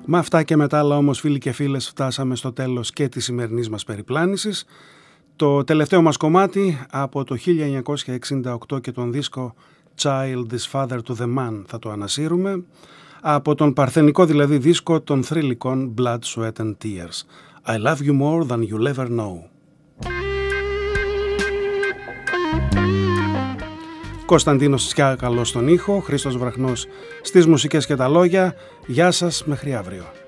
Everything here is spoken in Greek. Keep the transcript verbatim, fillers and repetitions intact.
Με αυτά και μετά άλλα όμως, φίλοι και φίλες, φτάσαμε στο τέλος και της σημερινής μας περιπλάνησης. Το τελευταίο μας κομμάτι από το χίλια εννιακόσια εξήντα οκτώ και τον δίσκο Child is Father to the Man θα το ανασύρουμε, από τον παρθενικό δηλαδή δίσκο των θρυλικών Blood, Sweat and Tears. I love you more than you'll ever know. Κωνσταντίνος Τσιάκαλος στον ήχο, Χρήστος Βραχνός στις μουσικές και τα λόγια. Γεια σας, μέχρι αύριο.